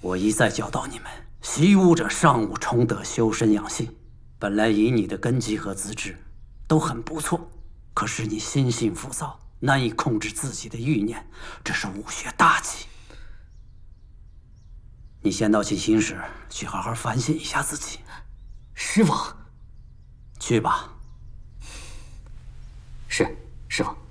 我一再教导你们，习武者上武崇德，修身养性。本来以你的根基和资质，都很不错。可是你心性浮躁，难以控制自己的欲念，这是武学大忌。你先到静心室去好好反省一下自己。 师傅， 去吧。 是师傅。